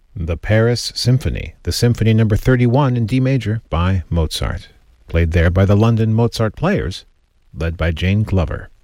The Paris Symphony, the Symphony No. 31 in D major by Mozart, played there by the London Mozart Players, led by Jane Glover.